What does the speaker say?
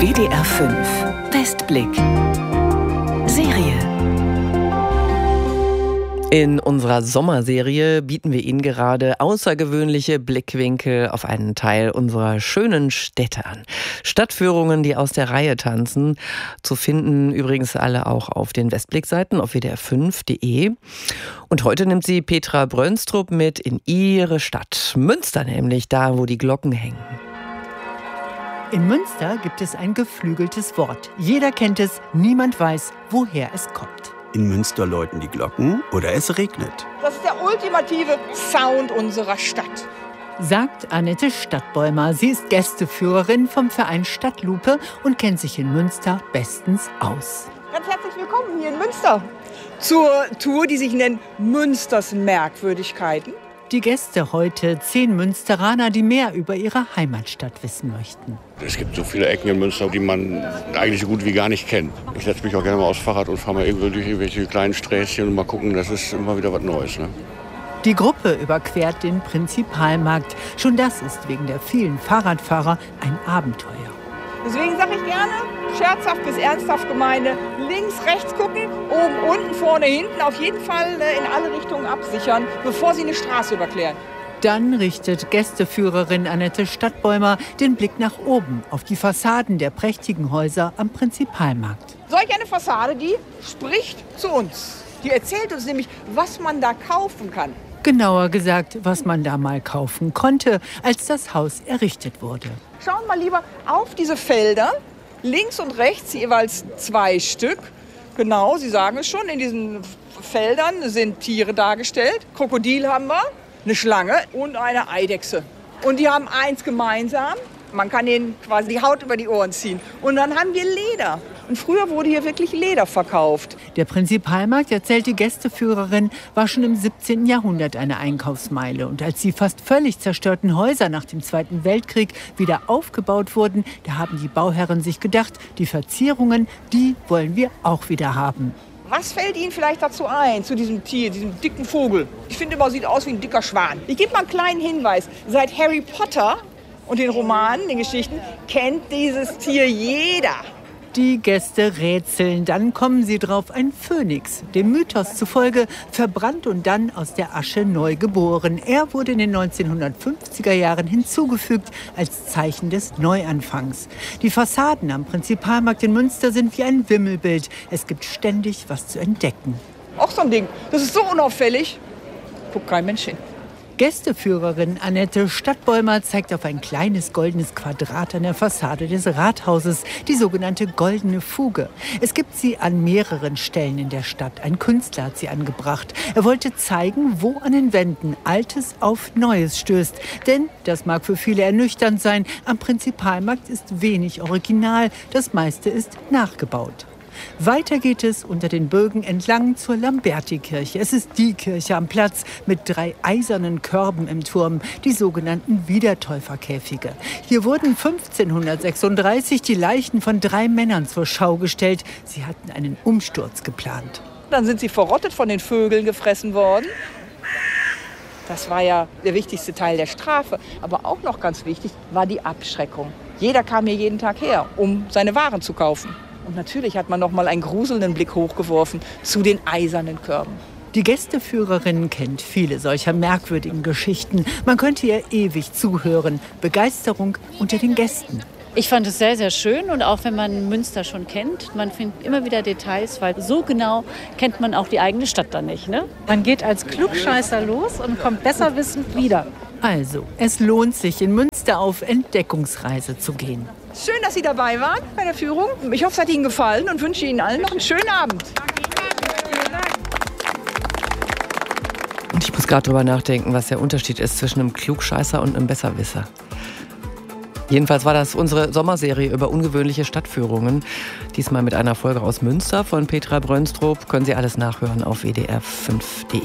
WDR 5 Westblick Serie. In unserer Sommerserie bieten wir Ihnen gerade außergewöhnliche Blickwinkel auf einen Teil unserer schönen Städte an. Stadtführungen, die aus der Reihe tanzen, zu finden übrigens alle auch auf den Westblick-Seiten auf wdr5.de. Und heute nimmt sie Petra Brönstrup mit in ihre Stadt, Münster nämlich, da wo die Glocken hängen. In Münster gibt es ein geflügeltes Wort. Jeder kennt es, niemand weiß, woher es kommt. In Münster läuten die Glocken oder es regnet. Das ist der ultimative Sound unserer Stadt, Sagt Annette Stadtbäumer. Sie ist Gästeführerin vom Verein Stadtlupe und kennt sich in Münster bestens aus. Ganz herzlich willkommen hier in Münster zur Tour, die sich nennt Münsters Merkwürdigkeiten. Die Gäste heute 10 Münsteraner, die mehr über ihre Heimatstadt wissen möchten. Es gibt so viele Ecken in Münster, die man eigentlich so gut wie gar nicht kennt. Ich setze mich auch gerne mal aufs Fahrrad und fahre mal irgendwo durch irgendwelche kleinen Sträßchen und mal gucken, das ist immer wieder was Neues. Ne? Die Gruppe überquert den Prinzipalmarkt. Schon das ist wegen der vielen Fahrradfahrer ein Abenteuer. Deswegen sage ich gerne, scherzhaft bis ernsthaft gemeine, links, rechts gucken, oben, unten, vorne, hinten, auf jeden Fall in alle Richtungen absichern, bevor Sie eine Straße überqueren. Dann richtet Gästeführerin Annette Stadtbäumer den Blick nach oben auf die Fassaden der prächtigen Häuser am Prinzipalmarkt. Solch eine Fassade, die spricht zu uns. Die erzählt uns nämlich, was man da kaufen kann. Genauer gesagt, was man da mal kaufen konnte, als das Haus errichtet wurde. Schauen wir mal lieber auf diese Felder. Links und rechts jeweils 2 Stück. Genau, Sie sagen es schon, in diesen Feldern sind Tiere dargestellt. Krokodil haben wir, eine Schlange und eine Eidechse. Und die haben eins gemeinsam, man kann ihnen quasi die Haut über die Ohren ziehen. Und dann haben wir Leder. Und früher wurde hier wirklich Leder verkauft. Der Prinzipalmarkt, erzählt die Gästeführerin, war schon im 17. Jahrhundert eine Einkaufsmeile. Und als die fast völlig zerstörten Häuser nach dem Zweiten Weltkrieg wieder aufgebaut wurden, da haben die Bauherren sich gedacht, die Verzierungen, die wollen wir auch wieder haben. Was fällt Ihnen vielleicht dazu ein, zu diesem Tier, diesem dicken Vogel? Ich finde immer, sieht aus wie ein dicker Schwan. Ich gebe mal einen kleinen Hinweis. Seit Harry Potter und den Romanen, den Geschichten, kennt dieses Tier jeder. Die Gäste rätseln, dann kommen sie drauf, ein Phönix. Dem Mythos zufolge verbrannt und dann aus der Asche neu geboren. Er wurde in den 1950er Jahren hinzugefügt als Zeichen des Neuanfangs. Die Fassaden am Prinzipalmarkt in Münster sind wie ein Wimmelbild. Es gibt ständig was zu entdecken. Auch so ein Ding, das ist so unauffällig, guckt kein Mensch hin. Gästeführerin Annette Stadtbäumer zeigt auf ein kleines goldenes Quadrat an der Fassade des Rathauses, die sogenannte Goldene Fuge. Es gibt sie an mehreren Stellen in der Stadt. Ein Künstler hat sie angebracht. Er wollte zeigen, wo an den Wänden Altes auf Neues stößt. Denn, das mag für viele ernüchternd sein, am Prinzipalmarkt ist wenig Original. Das meiste ist nachgebaut. Weiter geht es unter den Bögen entlang zur Lambertikirche. Es ist die Kirche am Platz mit 3 eisernen Körben im Turm, die sogenannten Wiedertäuferkäfige. Hier wurden 1536 die Leichen von 3 Männern zur Schau gestellt. Sie hatten einen Umsturz geplant. Dann sind sie verrottet, von den Vögeln gefressen worden. Das war ja der wichtigste Teil der Strafe. Aber auch noch ganz wichtig war die Abschreckung. Jeder kam hier jeden Tag her, um seine Waren zu kaufen. Und natürlich hat man noch mal einen gruselnden Blick hochgeworfen zu den eisernen Körben. Die Gästeführerin kennt viele solcher merkwürdigen Geschichten. Man könnte ihr ewig zuhören. Begeisterung unter den Gästen. Ich fand es sehr, sehr schön. Und auch wenn man Münster schon kennt, man findet immer wieder Details, weil so genau kennt man auch die eigene Stadt dann nicht. Ne? Man geht als Klugscheißer los und kommt besser wissend wieder. Also, es lohnt sich, in Münster auf Entdeckungsreise zu gehen. Schön, dass Sie dabei waren bei der Führung. Ich hoffe, es hat Ihnen gefallen und wünsche Ihnen allen noch einen schönen Abend. Und ich muss gerade drüber nachdenken, was der Unterschied ist zwischen einem Klugscheißer und einem Besserwisser. Jedenfalls war das unsere Sommerserie über ungewöhnliche Stadtführungen. Diesmal mit einer Folge aus Münster von Petra Brönstrup. Können Sie alles nachhören auf wdr5.de.